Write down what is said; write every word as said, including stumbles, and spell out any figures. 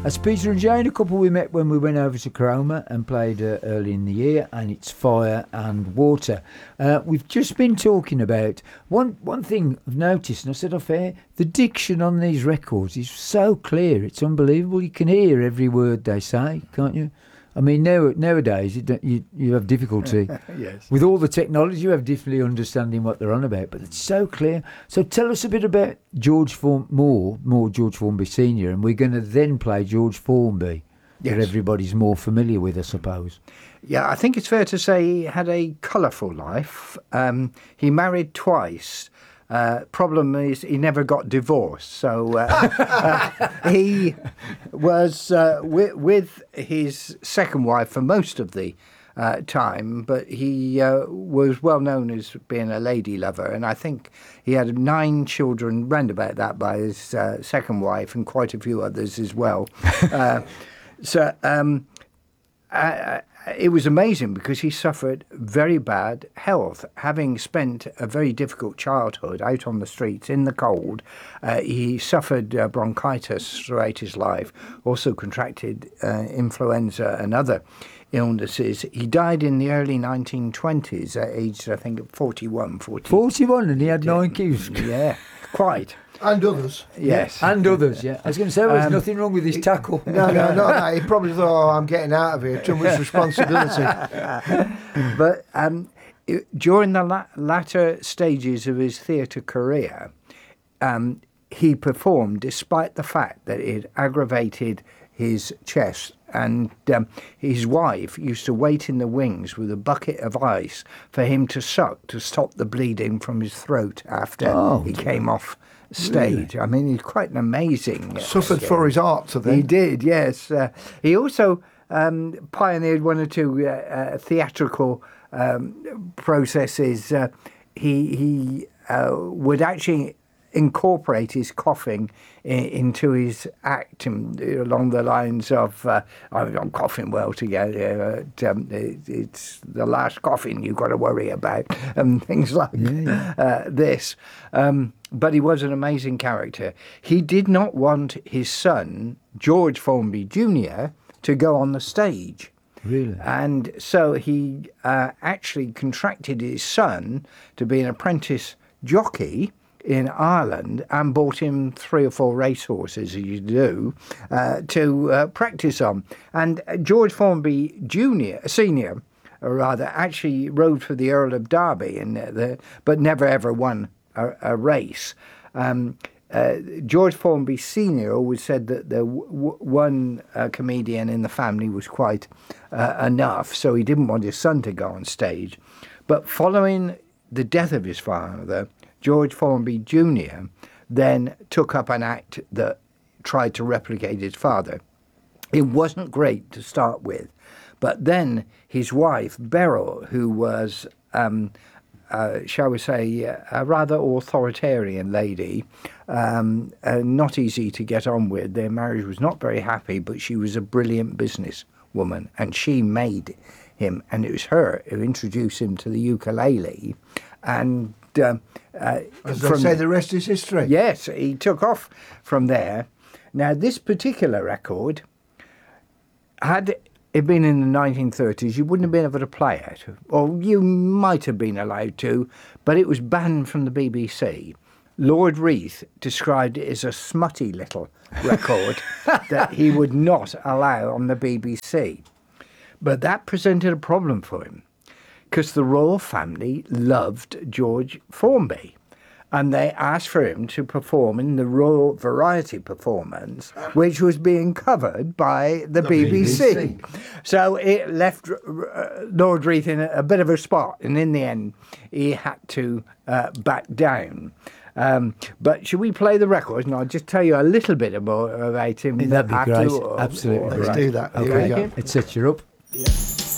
That's Peter and Jane, a couple we met when we went over to Cromer and played uh, early in the year, and it's Fire and Water. Uh, we've just been talking about one one thing I've noticed, and I said off air, the diction on these records is so clear, it's unbelievable. You can hear every word they say, can't you? I mean, now, nowadays, you, don't, you you have difficulty. Yes. With all the technology, you have difficulty understanding what they're on about, but it's so clear. So tell us a bit about George Form more, more George Formby Senior, and we're going to then play George Formby, yes. that everybody's more familiar with, I suppose. Yeah, I think it's fair to say he had a colourful life. Um, he married twice. Uh, problem is he never got divorced, so uh, uh, he was uh, with, with his second wife for most of the uh, time, but he uh, was well known as being a lady lover, and I think he had nine children round about that by his uh, second wife and quite a few others as well. uh, so um, I, it was amazing because he suffered very bad health. Having spent a very difficult childhood out on the streets in the cold, uh, he suffered uh, bronchitis throughout his life, also contracted uh, influenza and other illnesses. He died in the early nineteen twenties at age, I think, forty-one. forty. forty-one, and he had nine kids. Yeah, quite. And others. Yes. And others, yeah. I was going to say, well, there's Um, nothing wrong with his tackle. No, no, no, no. He probably thought, oh, I'm getting out of here. Too much responsibility. But um, it, during the la- latter stages of his theatre career, um, he performed despite the fact that it aggravated his chest. And um, his wife used to wait in the wings with a bucket of ice for him to suck to stop the bleeding from his throat after Oh, he came off stage. Really? I mean, he's quite an amazing... Uh, Suffered for his art, I think. He did, yes. Uh, he also um, pioneered one or two uh, uh, theatrical um, processes. Uh, he he uh, would actually incorporate his coughing in, into his act, and, uh, along the lines of, uh, I'm coughing well together, but, um, it, it's the last coughing you've got to worry about, and things like Yeah, yeah. Uh, this. Um, but he was an amazing character. He did not want his son, George Formby Junior, to go on the stage. Really? And so he uh, actually contracted his son to be an apprentice jockey in Ireland and bought him three or four racehorses, as you do, uh, to uh, practice on. And George Formby Junior, Senior, or rather, actually rode for the Earl of Derby, in the, but never ever won a, a race. Um, uh, George Formby Senior always said that the w- w- one uh, comedian in the family was quite uh, enough, so he didn't want his son to go on stage. But following the death of his father, George Formby Junior then took up an act that tried to replicate his father. It wasn't great to start with, but then his wife, Beryl, who was, um, uh, shall we say, a rather authoritarian lady, um, uh, not easy to get on with. Their marriage was not very happy, but she was a brilliant businesswoman, and she made him, and it was her who introduced him to the ukulele, and Uh, uh, As they say, the rest is history. Yes, he took off from there. Now, this particular record, had it been in the nineteen thirties, you wouldn't have been able to play it. Or you might have been allowed to, but it was banned from the B B C. Lord Reith described it as a smutty little record that he would not allow on the B B C. But that presented a problem for him, because the royal family loved George Formby, and they asked for him to perform in the Royal Variety Performance, which was being covered by the, the B B C. B B C. So it left uh, Lord Reith in a, a bit of a spot, and in the end, he had to uh, back down. Um, but should we play the record, and I'll just tell you a little bit more about him? That'd be great. Or, Absolutely. Let's great. do that. Here Okay. we go. It sets you up. Yeah.